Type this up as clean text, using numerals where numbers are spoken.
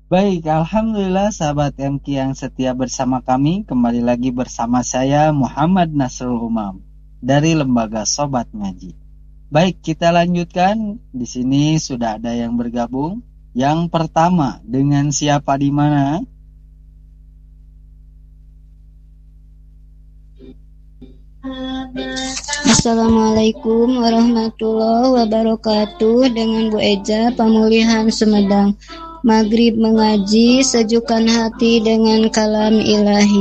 Baik, Alhamdulillah sahabat MQ yang setia bersama kami. Kembali lagi bersama saya Muhammad Nasrul Umam dari Lembaga Sobat Ngaji. Baik, kita lanjutkan. Di sini sudah ada yang bergabung. Yang pertama, dengan siapa di mana? Assalamualaikum warahmatullahi wabarakatuh. Dengan Bu Eja, Pemulihan Sumedang. Maghrib mengaji, sejukkan hati dengan kalam ilahi.